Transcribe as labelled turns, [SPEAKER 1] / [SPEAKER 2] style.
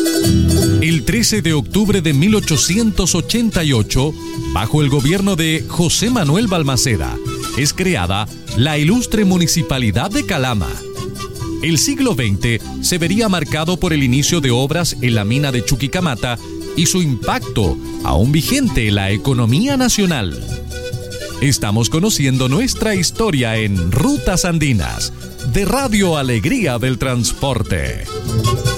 [SPEAKER 1] El 13 de octubre de 1888, bajo el gobierno de José Manuel Balmaceda, es creada la ilustre Municipalidad de Calama. El siglo XX se vería marcado por el inicio de obras en la mina de Chuquicamata y su impacto, aún vigente en la economía nacional. Estamos conociendo nuestra historia en Rutas Andinas, de Radio Alegría del Transporte.